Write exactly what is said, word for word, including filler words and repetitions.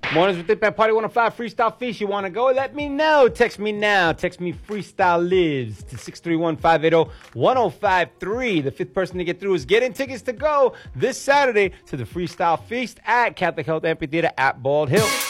Mornings with Thick Bad Party one oh five Freestyle Feast. You want to go? Let me know. Text me now. Text me Freestyle Lives to six three one, five eight zero, one zero five three. The fifth person to get through is getting tickets to go this Saturday to the Freestyle Feast at Catholic Health Amphitheater at Bald Hill.